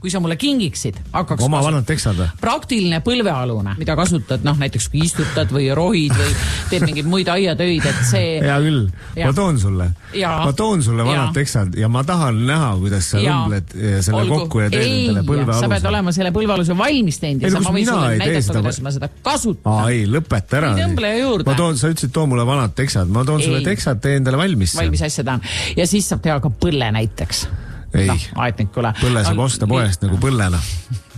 kui sa mulle kingiksid, hakkaks oma vanad teksad või? Praktiline põlvealune, mida kasutad, näiteks kui istutad või rohid või teed mingeid muid aiatöid, et see... Hea küll, ma toon sulle vanad teksad ja ma tahan näha, kuidas sa õmbled selle kokku ja teed endale põlvealuse. Sa pead olema selle põlvealuse valmis teinud ja ma võin sulle näidata, kuidas ma seda kasutan. Ei, lõpeta ära. Sa ütlesid, too mulle vanad teksad. Ma toon sulle teksad, tee endale valmis. Valmis asja tahan. Ja siis saab teha ka põlle näiteks. Ei, põlle saab osta poest nagu põllena.